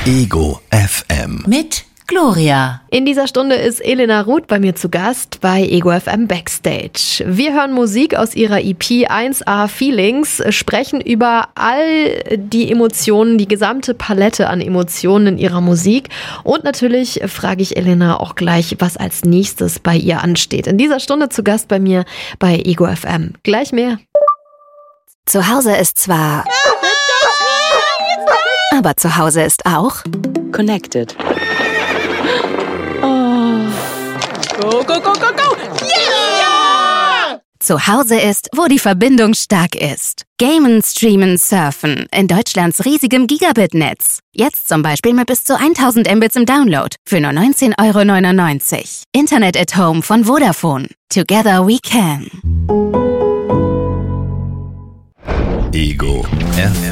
Ego FM. Mit Gloria. In dieser Stunde ist Elena Ruth bei mir zu Gast bei Ego FM Backstage. Wir hören Musik aus ihrer EP 1A Feelings, sprechen über all die Emotionen, die gesamte Palette an Emotionen in ihrer Musik. Und natürlich frage ich Elena auch gleich, was als nächstes bei ihr ansteht. In dieser Stunde zu Gast bei mir bei Ego FM. Gleich mehr. Zu Hause ist zwar... aber zu Hause ist auch... Connected. Go, go, go, go, go! Yeah! Zu Hause ist, wo die Verbindung stark ist. Gamen, streamen, surfen. In Deutschlands riesigem Gigabit-Netz. Jetzt zum Beispiel mit bis zu 1000 Mbits im Download. Für nur 19,99 €. Internet at Home von Vodafone. Together we can. Ego FM.